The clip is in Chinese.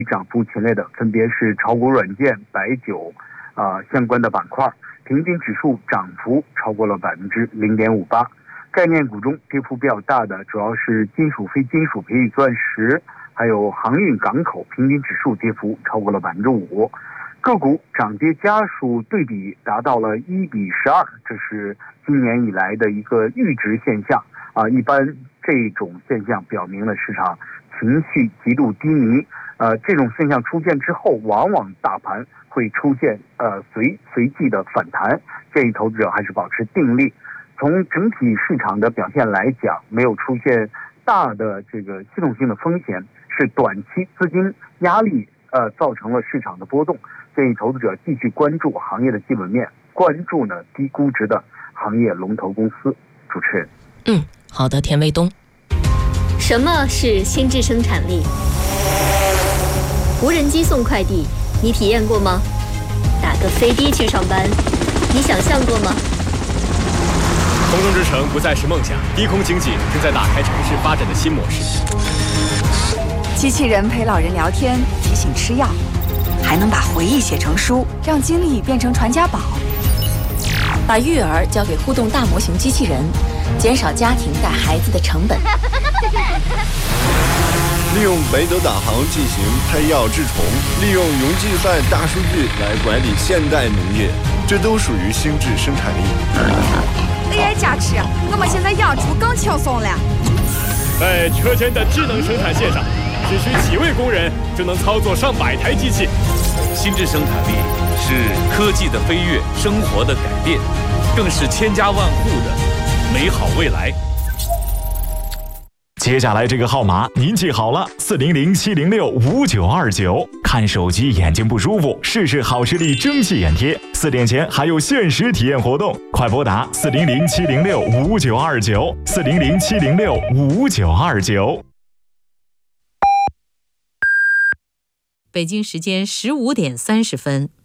涨幅前列的分别是炒股软件、白酒相关的板块，平均指数涨幅超过了0.58%。概念股中跌幅比较大的主要是金属、非金属、铁与钻石，还有航运港口，平均指数跌幅超过了5%。个股涨跌家数对比达到了1:12，这是今年以来的一个阈值现象一般这种现象表明了市场情绪极度低迷。这种现象出现之后，往往大盘会出现随即的反弹，建议投资者还是保持定力。从整体市场的表现来讲，没有出现大的这个系统性的风险，是短期资金压力造成了市场的波动。建议投资者继续关注行业的基本面，关注呢低估值的行业龙头公司。主持人， 好的，田卫东。 什么是心智生产力？无人机送快递，你体验过吗？打个飞的去上班，你想象过吗？ 空中之城不再是梦想，低空经济正在打开城市发展的新模式。 机器人陪老人聊天，提醒吃药，还能把回忆写成书，让经历变成传家宝。 把育儿交给互动大模型机器人，减少家庭带孩子的成本。 利用北斗导航进行配药治虫，利用云计算大数据来管理现代农业，这都属于心智生产力。 AI 加持，我们现在养猪更轻松了。 在车间的智能生产线上，只需几位工人就能操作上百台机器。 心智生产力是科技的飞跃，生活的改变，更是千家万户的美好未来。 接下来这个号码您记好了，400-706-5929。看手机眼睛不舒服，试试好视力蒸汽眼贴，4点前还有限时体验活动，快拨打400-706-5929，400-706-5929。 北京时间15点30分。